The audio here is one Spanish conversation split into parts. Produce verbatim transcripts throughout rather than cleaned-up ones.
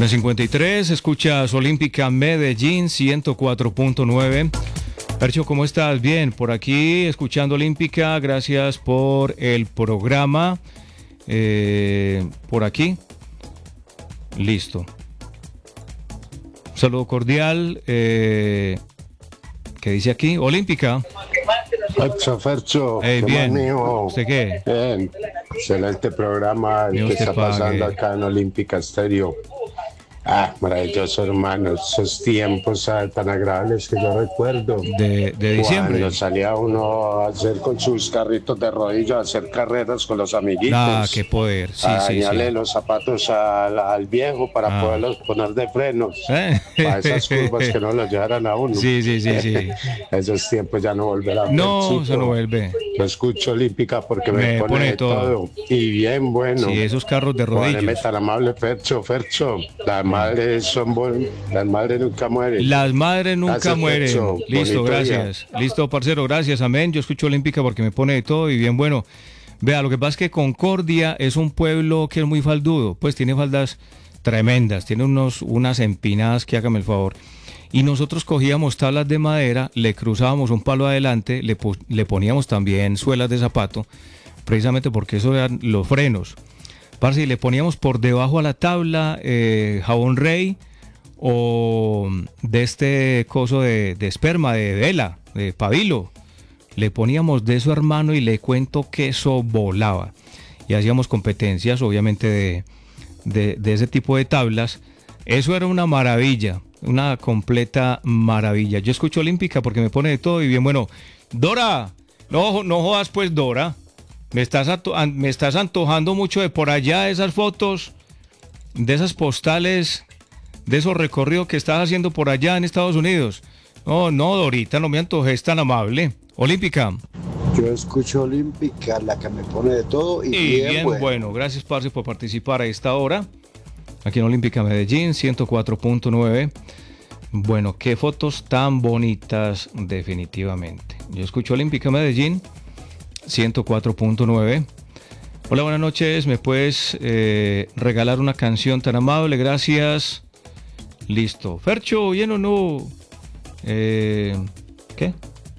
una cincuenta y tres, escuchas Olímpica Medellín ciento cuatro punto nueve. Percho, ¿cómo estás? Bien, por aquí escuchando Olímpica, gracias por el programa. Eh, por aquí, listo. Saludo cordial. Eh, ¿Qué dice aquí? Olímpica. Fercho, Fercho. Hey, bien. Mío. ¿Usted qué? Bien. Excelente programa el que está pague. pasando acá en Olímpica Estéreo. Ah, maravilloso, hermano. Esos tiempos ah, tan agradables que yo recuerdo. De, de diciembre. Cuando salía uno a hacer con sus carritos de rodillo, a hacer carreras con los amiguitos. Ah, qué poder. Sí, a sí, dañarle sí. los zapatos al, al viejo para Ah. poderlos poner de frenos. ¿Eh? Para esas curvas que no los llevaran a uno. Sí, sí, sí, sí. Esos tiempos ya no volverán. No, Ferchito. eso no vuelve. Lo escucho Olímpica porque me, Me pone, pone de todo. todo. Y bien bueno. Sí, esos carros de Póngame rodillos. tan amable, Fercho, Fercho. Las madres son buenas. Las madres nunca mueren. Las madres nunca Gracias, mueren. Fercho. Listo, Bonito gracias. Listo, parcero, gracias. Amén. Yo escucho Olímpica porque me pone de todo y bien bueno. Vea, lo que pasa es que Concordia es un pueblo que es muy faldudo. Pues tiene faldas tremendas, tiene unos, unas empinadas que hágame el favor. Y nosotros cogíamos tablas de madera, le cruzábamos un palo adelante, le, le poníamos también suelas de zapato, precisamente porque eso eran los frenos. Parce, y le poníamos por debajo a la tabla eh, jabón rey o de este coso de, de esperma, de vela, de pabilo. Le poníamos de eso, hermano, y le cuento que eso volaba. Y hacíamos competencias, obviamente, de, de, de ese tipo de tablas. Eso era una maravilla, una completa maravilla. Yo escucho Olímpica porque me pone de todo y bien bueno. Dora, no, no jodas pues, Dora. Me estás, ato- me estás antojando mucho de por allá esas fotos, de esas postales, de esos recorridos que estás haciendo por allá en Estados Unidos. No, no, Dorita, no me antojes tan amable. Olímpica. Yo escucho Olímpica, la que me pone de todo y, Y bien, bien, bueno. bueno, gracias, parce, por participar a esta hora. Aquí en Olímpica Medellín, ciento cuatro punto nueve. Bueno, qué fotos tan bonitas, definitivamente. Yo escucho Olímpica Medellín, ciento cuatro punto nueve. Hola, buenas noches. ¿Me puedes eh, regalar una canción tan amable? Gracias. Listo. Fercho, ¿bien o no? Eh, ¿Qué?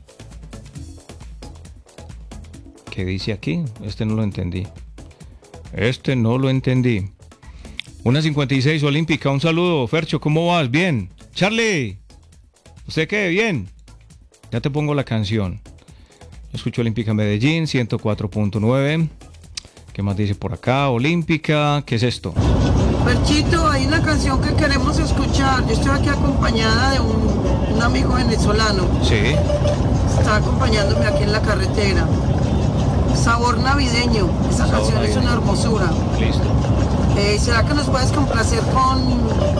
¿Qué dice aquí? Este no lo entendí. Este no lo entendí. Una cincuenta y seis Olímpica, un saludo. Fercho, ¿cómo vas? Bien. Charlie, ¿usted qué? Bien. Ya te pongo la canción. Escucho Olímpica Medellín, ciento cuatro punto nueve. ¿Qué más dice por acá? Olímpica, ¿qué es esto? Perchito, hay una canción que queremos escuchar. Yo estoy aquí acompañada de un, un amigo venezolano. Sí. Está acompañándome aquí en la carretera. Sabor navideño. Esa Sabor canción es navideño. una hermosura. Listo. Eh, ¿Será que nos puedes complacer con,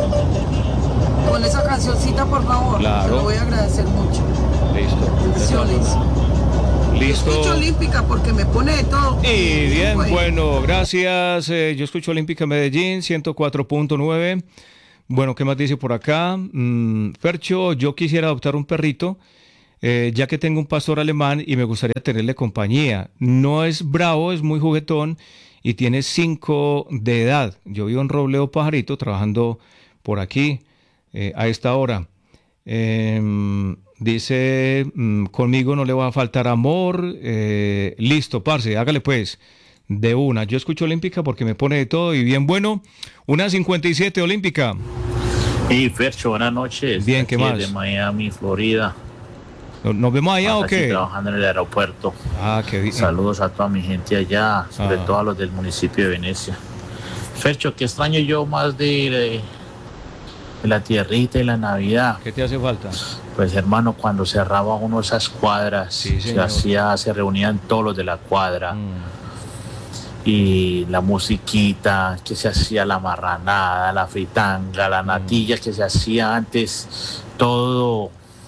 con esa cancioncita, por favor? Claro. Te lo voy a agradecer mucho. Listo. Bendiciones. Listo. Yo escucho Olímpica porque me pone de todo. Y bien, Bueno. bueno, gracias. Eh, yo escucho Olímpica Medellín, ciento cuatro punto nueve. Bueno, ¿qué más dice por acá? Mm, Fercho, yo quisiera adoptar un perrito, eh, ya que tengo un pastor alemán y me gustaría tenerle compañía. No es bravo, es muy juguetón y tiene cinco de edad. Yo vivo en Robledo Pajarito, trabajando por aquí eh, a esta hora. Eh, dice, mm, conmigo no le va a faltar amor. Eh, listo, parce, hágale pues. De una. Yo escucho Olímpica porque me pone de todo y bien bueno. Una cincuenta y siete Olímpica. Y Fercho, buenas noches. Bien, ¿qué Aquí más? De Miami, Florida. ¿Nos nos vemos allá o Aquí qué? trabajando en el aeropuerto. Ah, qué bien. Saludos a toda mi gente allá, sobre Ah. todo a los del municipio de Venecia. Fercho, qué extraño yo más de, de, de la tierrita y la Navidad. ¿Qué te hace falta? Pues hermano, cuando cerraba uno esas cuadras, Sí, se señor. hacía, se reunían todos los de la cuadra. Mm. Y la musiquita que se hacía, la marranada, la fritanga, la natilla que se hacía antes, todo,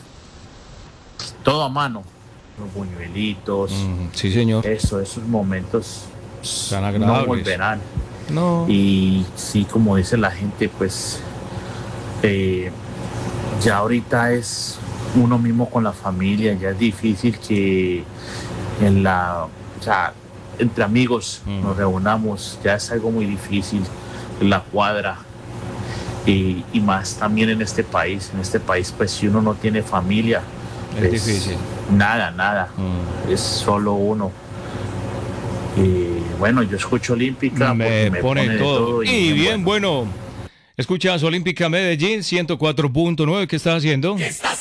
todo a mano, los buñuelitos, Mm, sí, señor. eso, esos momentos Tan no agradables. volverán. No. Y sí, como dice la gente, pues eh, ya ahorita es uno mismo con la familia, ya es difícil que en la, o sea, entre amigos Mm. nos reunamos, ya es algo muy difícil, la cuadra. y, y más también en este país. En este país, pues si uno no tiene familia, Es pues, difícil. nada, nada, Mm. es solo uno. Y bueno, yo escucho Olímpica Me, porque me pone, pone de todo. todo. Y bien, bueno. Escuchas Olímpica Medellín ciento cuatro punto nueve. ¿Qué estás haciendo? ¿Qué estás